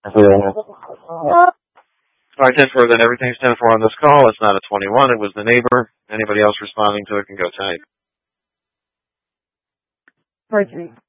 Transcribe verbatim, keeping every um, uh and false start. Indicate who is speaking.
Speaker 1: All right, ten four, then everything's ten four on this call. It's not a twenty-one. It was the neighbor. Anybody else responding to it can go type.
Speaker 2: Perjury.